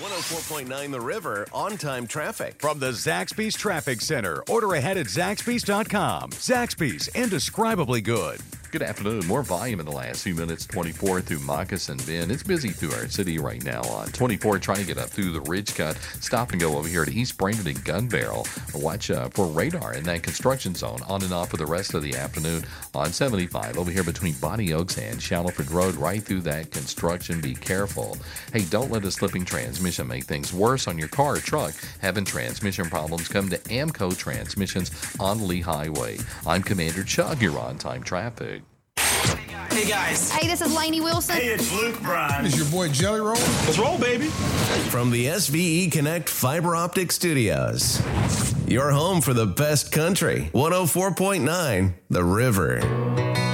104.9 The River on-time traffic. From the Zaxby's Traffic Center. Order ahead at Zaxby's.com. Zaxby's, indescribably good. Good afternoon. More volume in the last few minutes. 24 through Moccasin Bend. It's busy through our city right now on 24, trying to get up through the Ridge Cut. Stop and go over here to East Brainerd and Gun Barrel. Watch for radar in that construction zone on and off for the rest of the afternoon on 75 over here between Bonnie Oaks and Shallowford Road, right through that construction. Be careful. Hey, don't let a slipping transmission make things worse on your car or truck. Having transmission problems, come to Amco Transmissions on Lee Highway. I'm Commander Chug. You're on time traffic. Hey guys. Hey, this is Lainey Wilson. Hey, it's Luke Bryan. This is your boy Jelly Roll. Let's roll, baby. From the SVE Connect Fiber Optic Studios. Your home for the best country. 104.9 The River.